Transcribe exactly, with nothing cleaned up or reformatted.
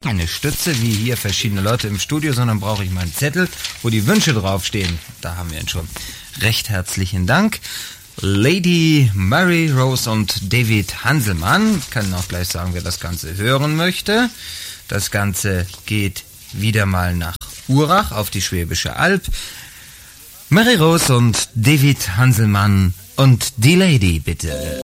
keine Stütze, wie hier verschiedene Leute im Studio, sondern brauche ich mal einen Zettel, wo die Wünsche draufstehen. Da haben wir ihn schon. Recht herzlichen Dank. Lady Mary Rose und David Hanselmann. Ich kann auch gleich sagen, wer das Ganze hören möchte. Das Ganze geht wieder mal nach Urach auf die Schwäbische Alb. Mary Rose und David Hanselmann und die Lady, bitte.